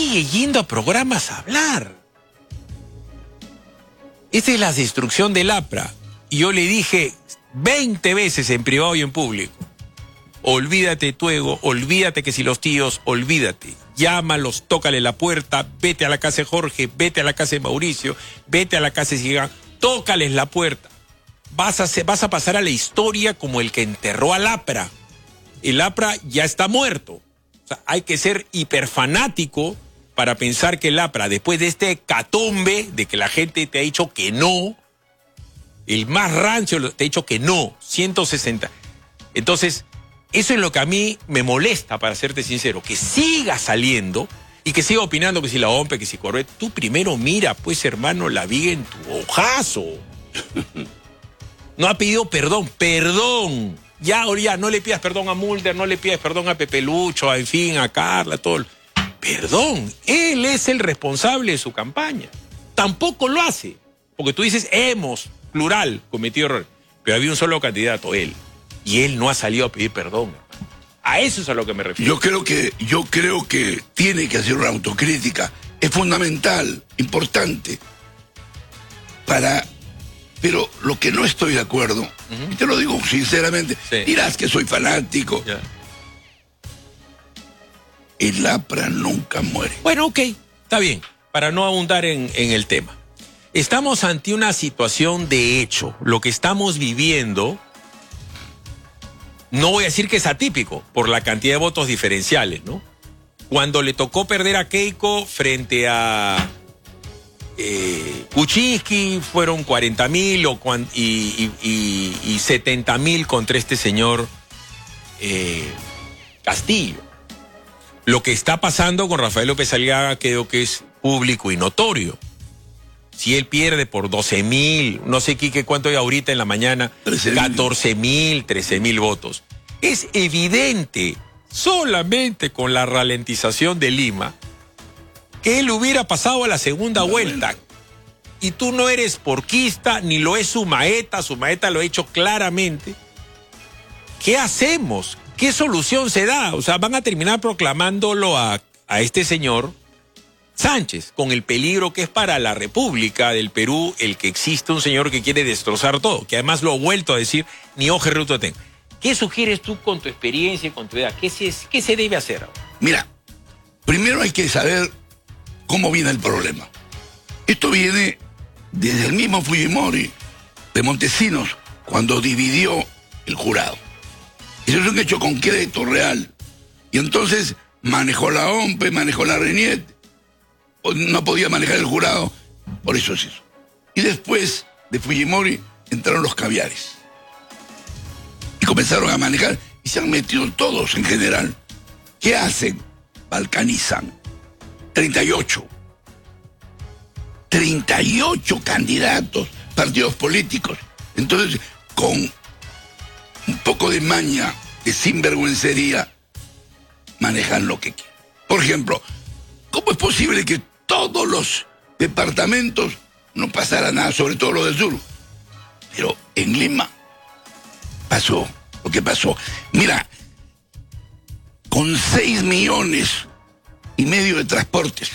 sigue yendo a programas a hablar. Esta es la destrucción del APRA. Y yo le dije 20 veces en privado y en público: olvídate, Tuego, olvídate que si los tíos, olvídate. Llámalos, tócale la puerta, vete a la casa de Jorge, vete a la casa de Mauricio, vete a la casa de Sigan, tócales la puerta. Vas a pasar a la historia como el que enterró al APRA. El APRA ya está muerto. O sea, hay que ser hiperfanático para pensar que el APRA, después de este hecatombe de que la gente te ha dicho que no, el más rancio te ha dicho que no, 160. Entonces, eso es lo que a mí me molesta, para serte sincero, que siga saliendo y que siga opinando que si la OMPE, que si Corvette. Tú primero mira, pues, hermano, la viga en tu ojazo. No ha pedido perdón. Ya, no le pidas perdón a Mulder, no le pidas perdón a Pepe Lucho, en fin, a Carla, todo. Perdón, él es el responsable de su campaña. Tampoco lo hace, porque tú dices, hemos, plural, cometido errores. Pero había un solo candidato, él. Y él no ha salido a pedir perdón. A eso es a lo que me refiero. Yo creo que tiene que hacer una autocrítica. Es fundamental, importante. Pero lo que no estoy de acuerdo, y te lo digo sinceramente, dirás que soy fanático. Ya. El APRA nunca muere. Bueno, ok, está bien, para no abundar en el tema. Estamos ante una situación de hecho. Lo que estamos viviendo, no voy a decir que es atípico, por la cantidad de votos diferenciales, ¿no? Cuando le tocó perder a Keiko frente a Kuczynski, fueron 40.000 y 70.000 contra este señor Castillo. Lo que está pasando con Rafael López Aliaga creo que es público y notorio. Si él pierde por 12.000, no sé, Quique, cuánto hay ahorita en la mañana, 14.000, 13.000 votos. Es evidente, solamente con la ralentización de Lima, que él hubiera pasado a la segunda vuelta. Y tú no eres porquista, ni lo es Sumaeta lo ha hecho claramente. ¿Qué hacemos? ¿Qué solución se da? O sea, van a terminar proclamándolo a este señor Sánchez, con el peligro que es para la República del Perú el que existe un señor que quiere destrozar todo, que además lo ha vuelto a decir, ni oje ruto ten. ¿Qué sugieres tú con tu experiencia y con tu edad? ¿Qué se debe hacer? Mira, primero hay que saber cómo viene el problema. Esto viene desde el mismo Fujimori de Montesinos, cuando dividió el jurado. Eso es un hecho concreto, real. Y entonces manejó la OMPE, manejó la RENIET, no podía manejar el jurado, por eso es eso. Y después de Fujimori entraron los caviares. Y comenzaron a manejar, y se han metido todos en general. ¿Qué hacen? Balcanizan. 38 candidatos, partidos políticos. Entonces, con un poco de maña, de sinvergüencería, manejan lo que quieren. Por ejemplo, ¿cómo es posible que todos los departamentos no pasara nada, sobre todo lo del sur? Pero en Lima pasó lo que pasó. Mira, con 6,5 millones de transportes,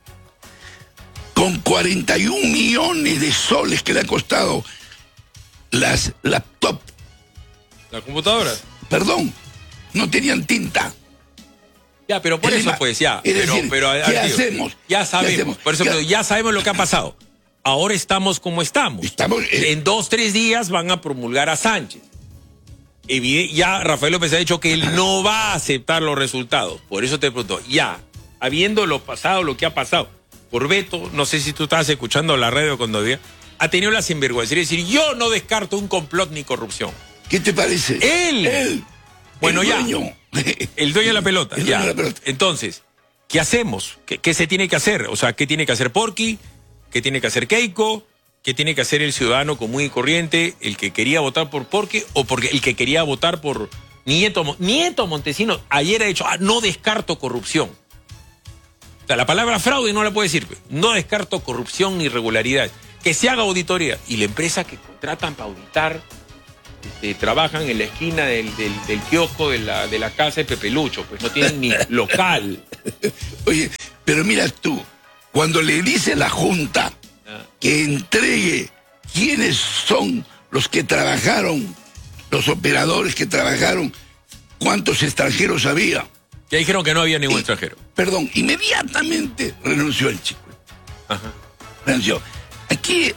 con 41 millones de soles que le ha costado las laptops. ¿La computadora? Perdón, no tenían tinta. Ya, pero por eso, pues, ya. Pero ¿qué hacemos? Ya sabemos. ¿Qué hacemos? Por eso, ya sabemos lo que ha pasado. Ahora estamos como estamos. En 2-3 días van a promulgar a Sánchez. Ya Rafael López ha dicho que él no va a aceptar los resultados. Por eso te pregunto, ya, habiendo lo pasado, lo que ha pasado, Corbeto, no sé si tú estabas escuchando la radio cuando había, ha tenido la sinvergüenza de decir, yo no descarto un complot ni corrupción. ¿Qué te parece? Él. Bueno, el ya. Dueño. El dueño de la pelota. El Ya. dueño de la pelota. Entonces, ¿qué hacemos? ¿Qué se tiene que hacer? O sea, ¿qué tiene que hacer Porky? ¿Qué tiene que hacer Keiko? ¿Qué tiene que hacer el ciudadano común y corriente? ¿El que quería votar por Porky o porque el que quería votar por Nieto Montesinos? Ayer ha dicho, no descarto corrupción. O sea, la palabra fraude no la puede decir. No descarto corrupción ni irregularidades. Que se haga auditoría. Y la empresa que contratan para auditar trabajan en la esquina del kiosco de la casa de Pepe Lucho. Pues no tienen ni local. Oye, Pero mira tú, cuando le dice la Junta que entregue quiénes son los que trabajaron, los operadores que trabajaron, cuántos extranjeros había. Ya dijeron que no había ningún extranjero. Perdón, inmediatamente renunció el chico. Ajá. Renunció. Aquí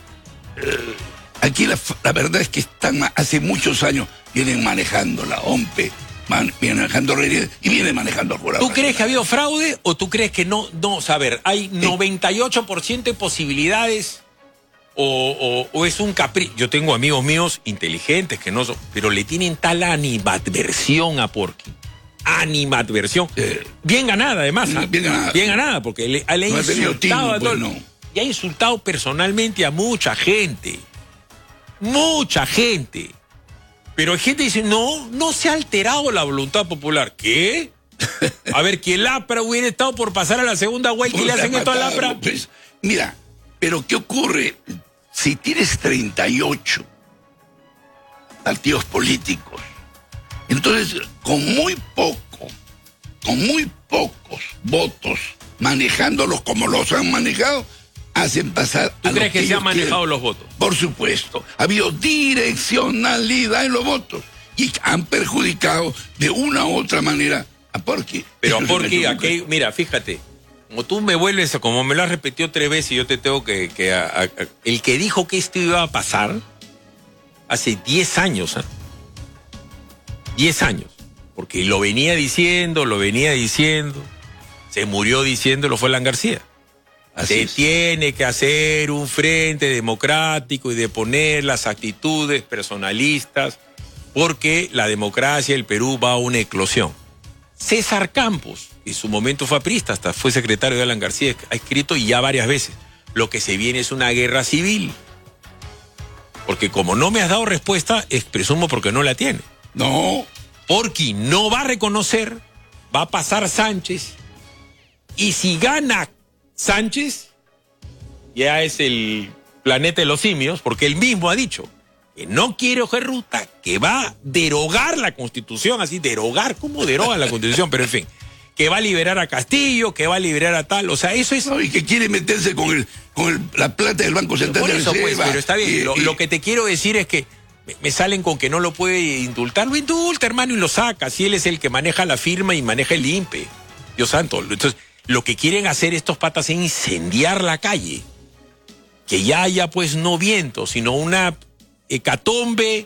la verdad es que hace muchos años vienen manejando la OMPE, vienen manejando Reyes y vienen manejando el jurado. ¿Tú crees que ha habido fraude o tú crees que no? No, a ver, hay 98% de posibilidades o es un capricho. Yo tengo amigos míos inteligentes que no son, pero le tienen tal animadversión a Porky. Animadversión. Bien ganada, además. Bien ganada. Bien ganada, porque le ha insultado a todo. Y ha insultado personalmente a mucha gente. Mucha gente. Pero hay gente que dice, no se ha alterado la voluntad popular. ¿Qué? A ver, que el APRA hubiera estado por pasar a la segunda vuelta y le hacen esto al APRA. Pues, mira, pero ¿qué ocurre? Si tienes 38 partidos políticos, entonces con muy pocos votos, manejándolos como los han manejado, hacen pasar. ¿Tú crees que se han manejado los votos? Por supuesto. Ha habido direccionalidad en los votos y han perjudicado de una u otra manera a Porky. Pero a Porky, mira, fíjate, como tú me vuelves, como me lo has repetido 3 veces, yo te tengo que el que dijo que esto iba a pasar hace 10 años, 10 años, porque lo venía diciendo, se murió diciéndolo, fue Alan García. Se tiene que hacer un frente democrático y deponer las actitudes personalistas porque la democracia del Perú va a una eclosión. César Campos, en su momento fue aprista, hasta fue secretario de Alan García, ha escrito y ya varias veces, lo que se viene es una guerra civil. Porque como no me has dado respuesta, presumo porque no la tiene. No. Porky no va a reconocer, va a pasar Sánchez, y si gana Sánchez, ya es el planeta de los simios, porque él mismo ha dicho que no quiere coger ruta, que va a derogar la Constitución, así, derogar, ¿cómo deroga la Constitución? Pero en fin, que va a liberar a Castillo, que va a liberar a tal, o sea, eso es... No, y que quiere meterse con la plata del Banco Central de Reserva. Pues, pero está bien, lo que te quiero decir es que me salen con que no lo puede indultar, lo indulta, hermano, y lo saca, si él es el que maneja la firma y maneja el INPE, Dios santo, entonces... Lo que quieren hacer estos patas es incendiar la calle. Que ya haya pues no viento, sino una hecatombe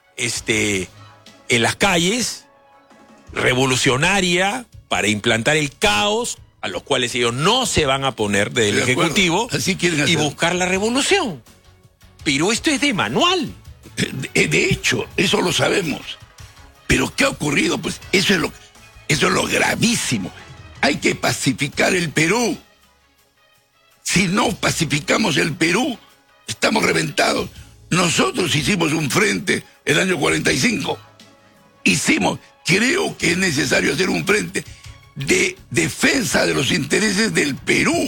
en las calles, revolucionaria, para implantar el caos, a los cuales ellos no se van a poner del Ejecutivo, así quieren hacer. Y buscar la revolución. Pero esto es de manual. De hecho, eso lo sabemos. Pero ¿qué ha ocurrido? Pues eso es lo gravísimo. Hay que pacificar el Perú. Si no pacificamos el Perú, estamos reventados. Nosotros hicimos un frente el año 45. Creo que es necesario hacer un frente de defensa de los intereses del Perú.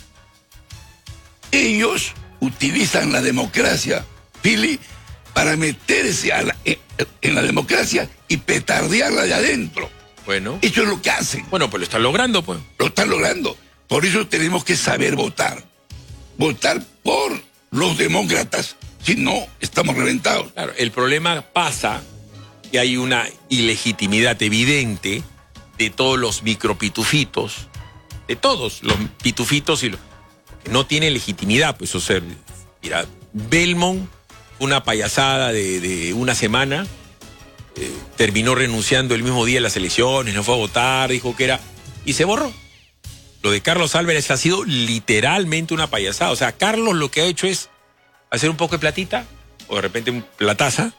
Ellos utilizan la democracia, Pili, para meterse en la democracia y petardearla de adentro. Bueno. Eso es lo que hacen. Bueno, pues lo están logrando, pues. Lo están logrando. Por eso tenemos que saber votar. Votar por los demócratas. Si no, estamos reventados. Claro, el problema pasa que hay una ilegitimidad evidente de todos los micropitufitos, de todos los pitufitos y los que no tienen legitimidad, pues, o sea, mira, Belmont, una payasada de una semana. Terminó renunciando el mismo día de las elecciones, no fue a votar, dijo que era... y se borró. Lo de Carlos Álvarez ha sido literalmente una payasada. O sea, Carlos lo que ha hecho es hacer un poco de platita, o de repente un plataza,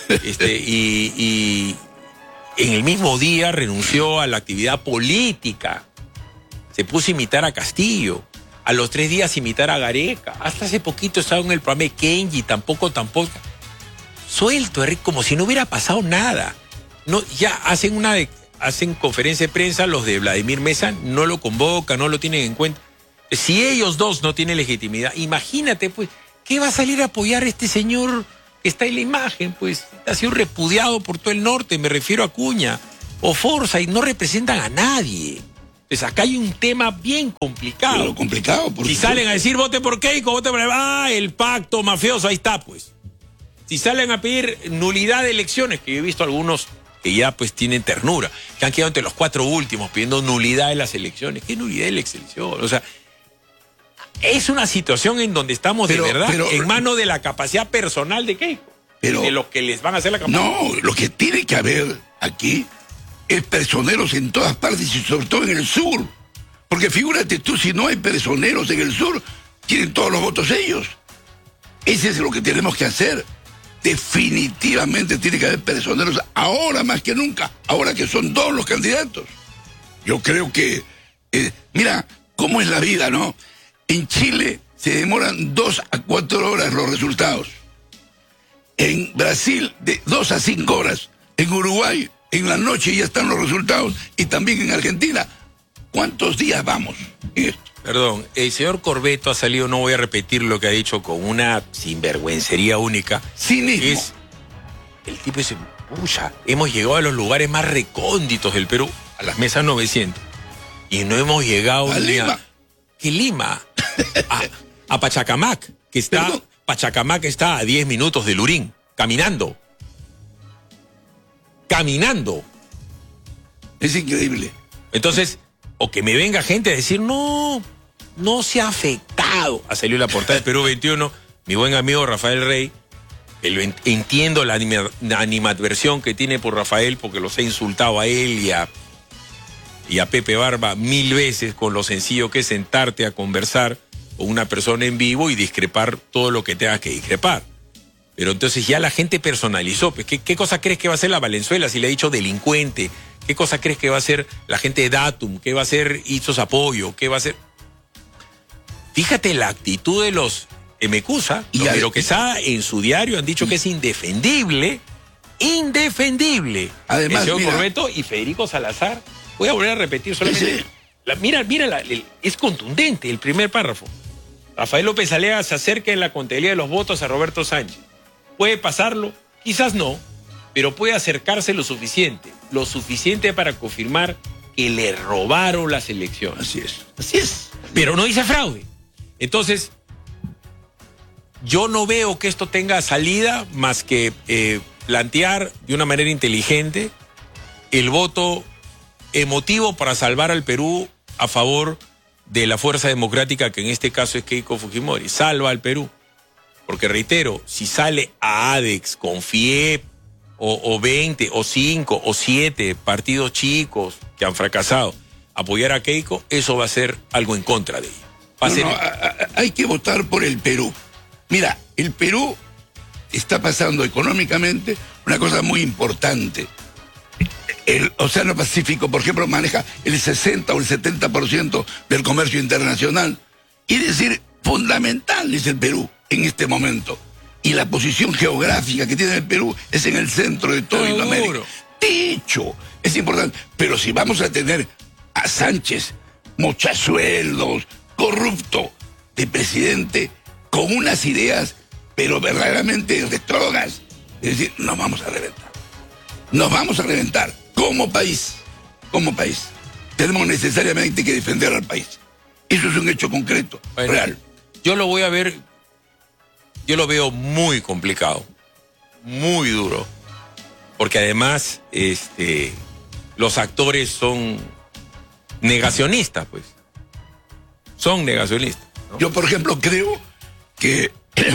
y en el mismo día renunció a la actividad política. Se puso a imitar a Castillo. A los 3 días imitar a Gareca. Hasta hace poquito estaba en el programa de Kenji, tampoco. Suelto, como si no hubiera pasado nada. No, ya hacen conferencia de prensa, los de Vladimir Mesa no lo convocan, no lo tienen en cuenta. Si ellos dos no tienen legitimidad, imagínate, pues, ¿qué va a salir a apoyar este señor que está en la imagen? Pues, ha sido repudiado por todo el norte, me refiero a Acuña o Forza, y no representan a nadie. Entonces acá hay un tema bien complicado. Pero complicado, por si supuesto. salen a decir vote por Keiko, vote por... el pacto mafioso, ahí está pues. Si salen a pedir nulidad de elecciones, que yo he visto algunos que ya pues tienen ternura, que han quedado entre los 4 últimos pidiendo nulidad de las elecciones. ¿Qué nulidad de la elección? O sea, es una situación en donde estamos de verdad en manos de la capacidad personal de Keiko. De los que les van a hacer la campaña. No, lo que tiene que haber aquí es personeros en todas partes y sobre todo en el sur. Porque figúrate tú, si no hay personeros en el sur, tienen todos los votos ellos. Ese es lo que tenemos que hacer. Definitivamente tiene que haber personeros ahora más que nunca, ahora que son 2 los candidatos. Yo creo que, mira, cómo es la vida, ¿no? En Chile se demoran 2 a 4 horas los resultados. En Brasil, de 2 a 5 horas. En Uruguay, en la noche ya están los resultados. Y también en Argentina. ¿Cuántos días vamos en esto? Perdón, el señor Corbeto ha salido, no voy a repetir lo que ha dicho, con una sinvergüencería única. Cinismo. El tipo dice, pucha, hemos llegado a los lugares más recónditos del Perú, a las mesas 900. Y no hemos llegado a Lima. ¿Qué Lima? A Pachacamac, que está... ¿Perdón? Pachacamac está a 10 minutos de Lurín, caminando. Caminando. Es increíble. Entonces, o que me venga gente a decir, no se ha afectado. Ha salido la portada de Perú 21, mi buen amigo Rafael Rey, que entiendo la animadversión que tiene por Rafael, porque los he insultado a él y a Pepe Barba 1000 veces con lo sencillo que es sentarte a conversar con una persona en vivo y discrepar todo lo que tengas que discrepar. Pero entonces ya la gente personalizó. Pues, ¿qué cosa crees que va a hacer la Valenzuela si le ha dicho delincuente? ¿Qué cosa crees que va a hacer la gente de Datum? ¿Qué va a hacer Ipsos Apoyo? ¿Qué va a hacer? Fíjate la actitud de los MQSA, pero que está en su diario han dicho que es indefendible. Indefendible. Además, el señor Corbeto y Federico Salazar. Voy a volver a repetir solamente. Mira, es contundente el primer párrafo. Rafael López Aliaga se acerca en la contabilidad de los votos a Roberto Sánchez. ¿Puede pasarlo? Quizás no, pero puede acercarse lo suficiente para confirmar que le robaron las elecciones. Así es. Pero no dice fraude. Entonces, yo no veo que esto tenga salida más que plantear de una manera inteligente el voto emotivo para salvar al Perú a favor de la fuerza democrática, que en este caso es Keiko Fujimori. Salva al Perú. Porque reitero, si sale a ADEX con FIEP o 20 o 5 o 7 partidos chicos que han fracasado, apoyar a Keiko, eso va a ser algo en contra de ella. Hay que votar por el Perú. Mira, el Perú está pasando económicamente una cosa muy importante. El Océano Pacífico, por ejemplo, maneja el 60 o el 70% del comercio internacional. Y es decir, fundamental es el Perú en este momento. Y la posición geográfica que tiene el Perú es en el centro de todo América. Dicho, es importante. Pero si vamos a tener a Sánchez, mochasueldos, corrupto, de presidente, con unas ideas, pero verdaderamente retrógradas, es decir, nos vamos a reventar. Nos vamos a reventar. Como país, tenemos necesariamente que defender al país. Eso es un hecho concreto, real. Yo lo voy a ver, yo lo veo muy complicado, muy duro, porque además los actores son negacionistas, pues. Son negacionistas, ¿no? Yo, por ejemplo, creo que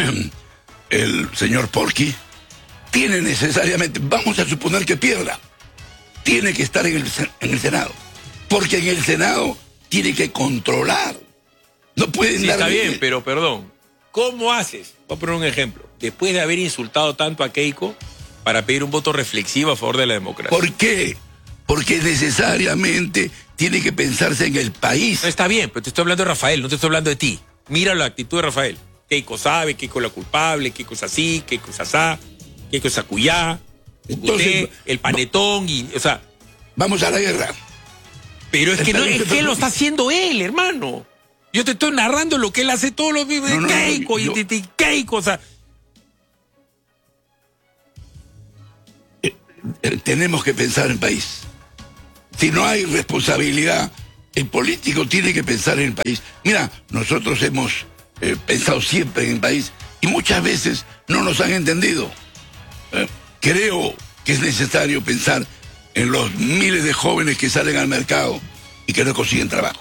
el señor Porky tiene necesariamente, vamos a suponer que pierda, tiene que estar en el Senado. Porque en el Senado tiene que controlar. No pueden sí, dar... Está bien, pero perdón. ¿Cómo haces? Voy a poner un ejemplo. Después de haber insultado tanto a Keiko para pedir un voto reflexivo a favor de la democracia. ¿Por qué? Porque necesariamente tiene que pensarse en el país. No, está bien, pero te estoy hablando de Rafael, no te estoy hablando de ti. Mira la actitud de Rafael. Keiko sabe, Keiko es la culpable, Keiko es así, Keiko es asá, Keiko es acuyá. Entonces, el panetón y, o sea... Vamos a la guerra. Pero es que no, es que lo está haciendo él, hermano. Yo te estoy narrando lo que él hace todos los días de Keiko y Keiko, o sea... Tenemos que pensar en país. Si no hay responsabilidad el político tiene que pensar en el país. Mira, nosotros hemos pensado siempre en el país y muchas veces no nos han entendido. Creo que es necesario pensar en los miles de jóvenes que salen al mercado y que no consiguen trabajo.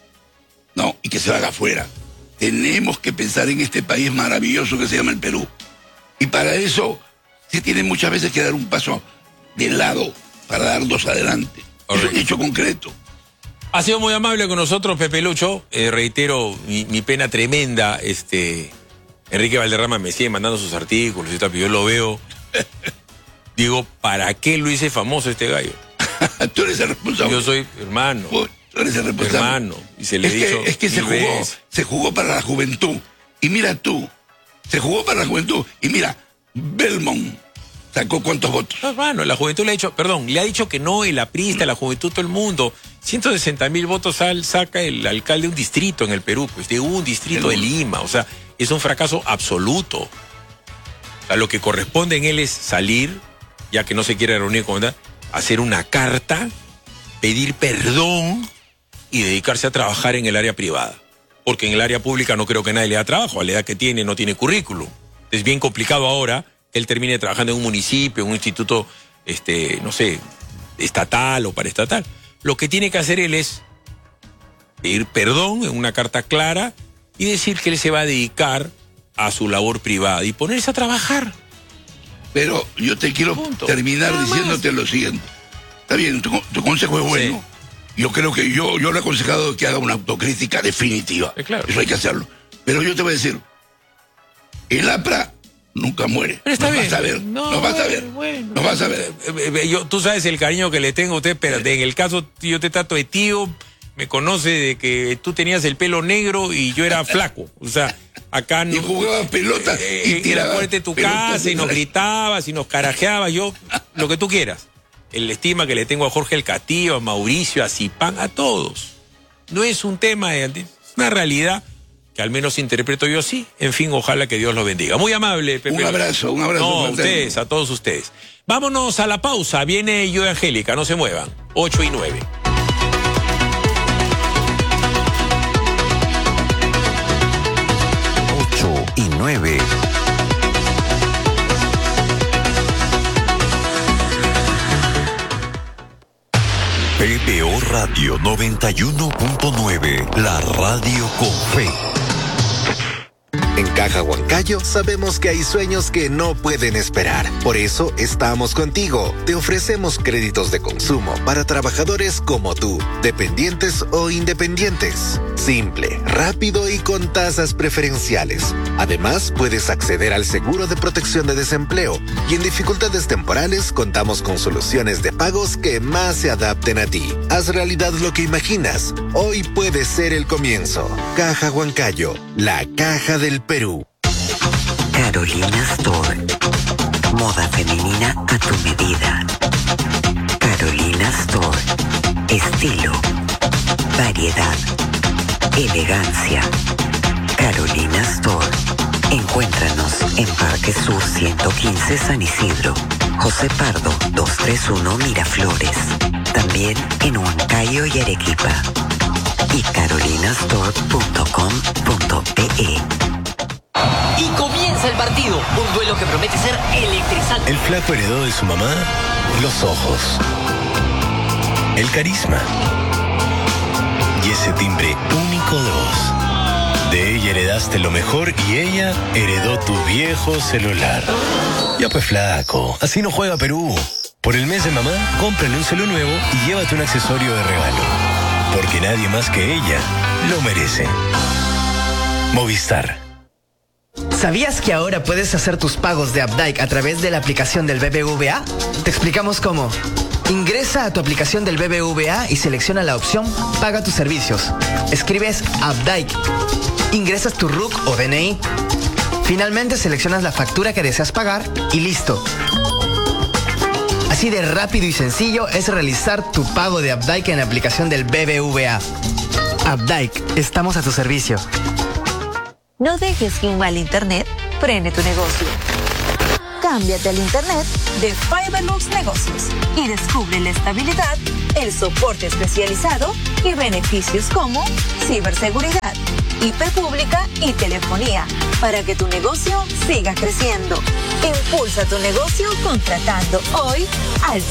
No, y que se van afuera. Tenemos que pensar en este país maravilloso que se llama el Perú. Y para eso se tiene muchas veces que dar un paso de lado para dar dos adelante. Es un hecho concreto. Ha sido muy amable con nosotros, Pepe Lucho. Reitero mi pena tremenda. Enrique Valderrama me sigue mandando sus artículos y tal, pero yo lo veo. Digo, ¿para qué lo hice famoso este gallo? Tú eres el responsable. Yo soy hermano. Tú eres el responsable. Hermano. Y se le he dicho. Es que se jugó para la juventud. Y mira tú, se jugó para la juventud. Y mira, Belmont sacó ¿cuántos votos? No, hermano, la juventud le ha dicho que no, el aprista, la juventud, todo el mundo. 160.000 votos saca el alcalde de un distrito en el Perú, pues de un distrito de Lima. O sea, es un fracaso absoluto. O sea, lo que corresponde en él es salir, ya que no se quiere reunir con él, hacer una carta, pedir perdón y dedicarse a trabajar en el área privada. Porque en el área pública no creo que nadie le da trabajo, a la edad que tiene no tiene currículum. Es bien complicado ahora que él termine trabajando en un municipio, en un instituto, no sé, estatal o paraestatal. Lo que tiene que hacer él es pedir perdón en una carta clara y decir que él se va a dedicar a su labor privada y ponerse a trabajar. Pero yo te quiero terminar diciéndote lo siguiente. Está bien, tu consejo es bueno. Sí. Yo creo que yo le he aconsejado que haga una autocrítica definitiva. Claro. Eso hay que hacerlo. Pero yo te voy a decir, el APRA nunca muere. Pero está bien. Vas a ver. Nos vas a ver. Bueno. Nos vas a ver. Tú sabes el cariño que le tengo a usted, pero en el caso yo te trato de tío, me conoce de que tú tenías el pelo negro y yo era flaco. O sea, acá no. Y jugabas pelota y tirabas. Fuerte tu casa y nos gritabas y nos carajeabas. Yo, lo que tú quieras. El estima que le tengo a Jorge el Castillo, a Mauricio, a Zipán, a todos. No es un tema, es una realidad que al menos interpreto yo así. En fin, ojalá que Dios los bendiga. Muy amable, Pepe. Un abrazo. No, a ustedes, a todos ustedes. Vámonos a la pausa. Viene Yo Angélica, no se muevan. 8 y 9. Y 9. PBO Radio 91.9, la radio con fe. En Caja Huancayo sabemos que hay sueños que no pueden esperar. Por eso estamos contigo. Te ofrecemos créditos de consumo para trabajadores como tú, dependientes o independientes. Simple, rápido y con tasas preferenciales. Además, puedes acceder al seguro de protección de desempleo. Y en dificultades temporales contamos con soluciones de pagos que más se adapten a ti. Haz realidad lo que imaginas. Hoy puede ser el comienzo. Caja Huancayo, la caja del Perú. Carolina Store. Moda femenina a tu medida. Carolina Store. Estilo. Variedad. Elegancia. Carolina Store. Encuéntranos en Parque Sur 115 San Isidro. José Pardo 231 Miraflores. También en Huancayo y Arequipa. Y carolinastore.com.pe. Y comienza el partido, un duelo que promete ser electrizante. El flaco heredó de su mamá los ojos, el carisma y ese timbre único de voz. De ella heredaste lo mejor y ella heredó tu viejo celular. Ya pues flaco, así no juega Perú. Por el mes de mamá, cómprale un celu nuevo y llévate un accesorio de regalo. Porque nadie más que ella lo merece. Movistar. ¿Sabías que ahora puedes hacer tus pagos de Updike a través de la aplicación del BBVA? Te explicamos cómo. Ingresa a tu aplicación del BBVA y selecciona la opción Paga tus servicios. Escribes Updike. Ingresas tu RUC o DNI. Finalmente seleccionas la factura que deseas pagar y listo. Así de rápido y sencillo es realizar tu pago de Updike en la aplicación del BBVA. Updike, estamos a tu servicio. No dejes que un mal internet frene tu negocio. Cámbiate al internet de Fiberlux Negocios y descubre la estabilidad, el soporte especializado y beneficios como ciberseguridad, IP pública y telefonía para que tu negocio siga creciendo. Impulsa tu negocio contratando hoy al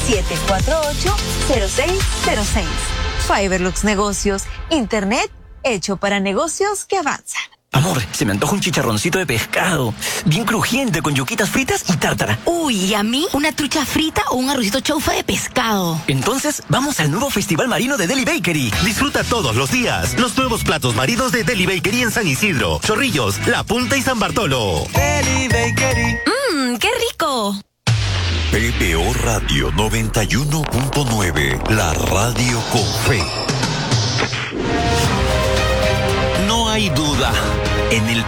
748-0606. Fiberlux Negocios, internet hecho para negocios que avanzan. Amor, se me antoja un chicharroncito de pescado, bien crujiente, con yuquitas fritas y tártara. Uy, ¿y a mí? ¿Una trucha frita o un arrocito chaufa de pescado? Entonces, vamos al nuevo Festival Marino de Deli Bakery. Disfruta todos los días los nuevos platos marinos de Deli Bakery en San Isidro, Chorrillos, La Punta y San Bartolo. Deli Bakery. ¡Qué rico! PPO Radio 91.9, la radio con fe. No hay duda. En el